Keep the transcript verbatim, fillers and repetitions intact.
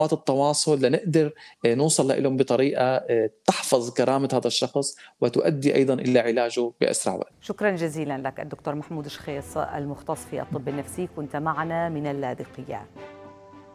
التواصل لنقدر آآ نوصل لإلهم بطريقة آآ تحفظ كرامة هذا الشخص وتؤدي أيضًا إلى علاجه بأسرع وقت. شكرًا جزيلًا لك الدكتور محمود شخيص المختص في الطب النفسي، كنت معنا من اللاذقية.